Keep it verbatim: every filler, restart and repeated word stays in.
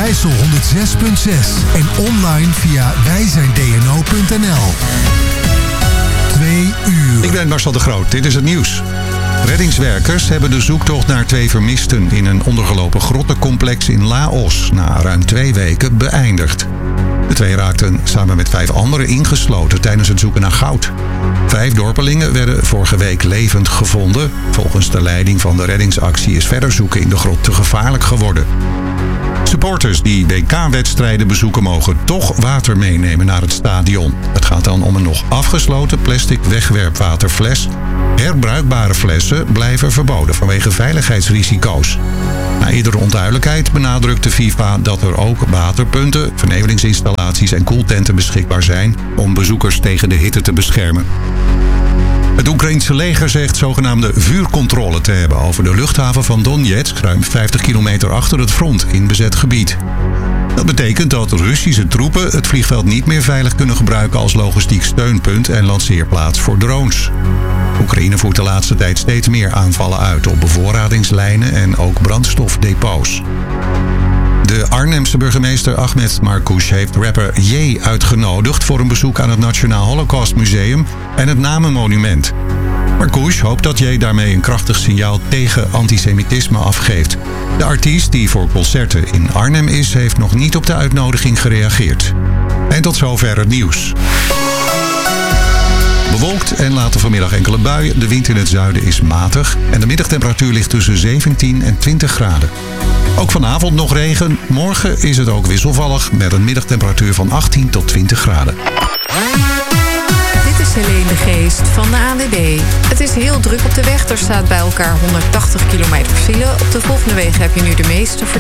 Overijssel honderd zes punt zes en online via wij zijn d n o punt n l. Twee uur. Ik ben Marcel de Groot, dit is het nieuws. Reddingswerkers hebben de zoektocht naar twee vermisten in een ondergelopen grottencomplex in Laos na ruim twee weken beëindigd. De twee raakten samen met vijf anderen ingesloten tijdens het zoeken naar goud. Vijf dorpelingen werden vorige week levend gevonden. Volgens de leiding van de reddingsactie is verder zoeken in de grot te gevaarlijk geworden. Supporters die W K-wedstrijden bezoeken mogen toch water meenemen naar het stadion. Het gaat dan om een nog afgesloten plastic wegwerpwaterfles. Herbruikbare flessen blijven verboden vanwege veiligheidsrisico's. Na iedere onduidelijkheid benadrukt de FIFA dat er ook waterpunten, vernevellingsinstallaties en koeltenten beschikbaar zijn om bezoekers tegen de hitte te beschermen. Het Oekraïense leger zegt zogenaamde vuurcontrole te hebben over de luchthaven van Donetsk, ruim vijftig kilometer achter het front in bezet gebied. Dat betekent dat Russische troepen het vliegveld niet meer veilig kunnen gebruiken als logistiek steunpunt en lanceerplaats voor drones. Oekraïne voert de laatste tijd steeds meer aanvallen uit op bevoorradingslijnen en ook brandstofdepots. De Arnhemse burgemeester Ahmed Marcouch heeft rapper Ye uitgenodigd voor een bezoek aan het Nationaal Holocaustmuseum en het Namenmonument. Marcouch hoopt dat Ye daarmee een krachtig signaal tegen antisemitisme afgeeft. De artiest die voor concerten in Arnhem is, heeft nog niet op de uitnodiging gereageerd. En tot zover het nieuws. Bewolkt en later vanmiddag enkele buien. De wind in het zuiden is matig en de middagtemperatuur ligt tussen zeventien en twintig graden. Ook vanavond nog regen. Morgen is het ook wisselvallig met een middagtemperatuur van achttien tot twintig graden. Dit is Helene de Geest van de A N W B. Het is heel druk op de weg. Er staat bij elkaar honderdtachtig kilometer file. Op de volgende wegen heb je nu de meeste vertraging.